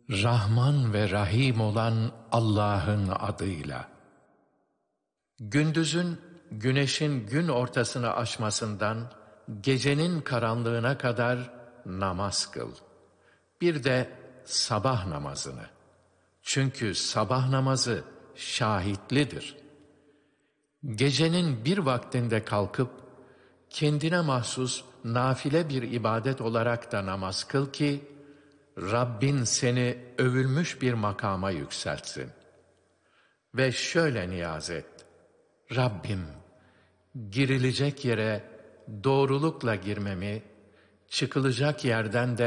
Rahman ve Rahim olan Allah'ın adıyla. Gündüzün, güneşin gün ortasını aşmasından, gecenin karanlığına kadar namaz kıl. Bir de sabah namazını. Çünkü sabah namazı şahitlidir. Gecenin bir vaktinde kalkıp, kendine mahsus nafile bir ibadet olarak da namaz kıl ki, Rabbin seni övülmüş bir makama yükseltsin. Ve şöyle niyaz et: Rabbim, girilecek yere doğrulukla girmemi, çıkılacak yerden de